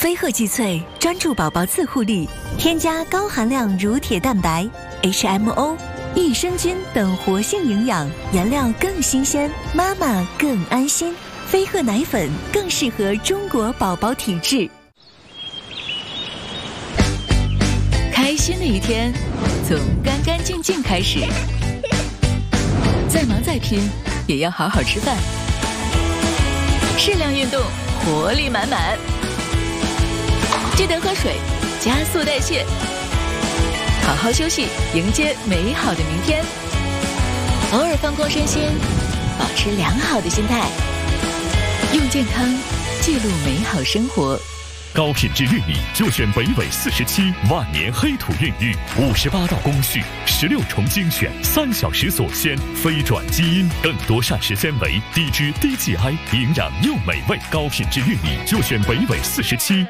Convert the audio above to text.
飞鹤肌萃专注宝宝自护力，添加高含量乳铁蛋白、HMO、益生菌等活性营养，原料更新鲜，妈妈更安心。飞鹤奶粉更适合中国宝宝体质。开心的一天从干干净净开始，再忙再拼也要好好吃饭，适量运动，活力满满。记得喝水，加速代谢，好好休息，迎接美好的明天。偶尔放空身心，保持良好的心态，用健康记录美好生活。 高品质玉米就选北纬47万年黑土孕育，58道工序，16重精选，3小时锁鲜，非转基因，更多膳食纤维，低脂低 GI， 营养又美味。高品质玉米就选北纬47。